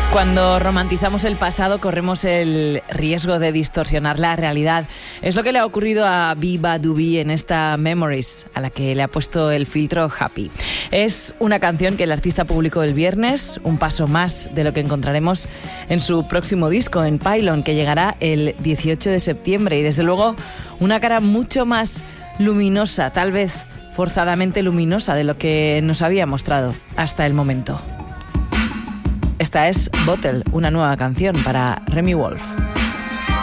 Cuando romantizamos el pasado corremos el riesgo de distorsionar la realidad. Es lo que le ha ocurrido a Viva Dubi en esta Memories, a la que le ha puesto el filtro Happy. Es una canción que el artista publicó el viernes, un paso más de lo que encontraremos en su próximo disco, en Pylon, que llegará el 18 de septiembre. Y desde luego una cara mucho más luminosa, tal vez forzadamente luminosa, de lo que nos había mostrado hasta el momento. Esta es Bottle, una nueva canción para Remi Wolf.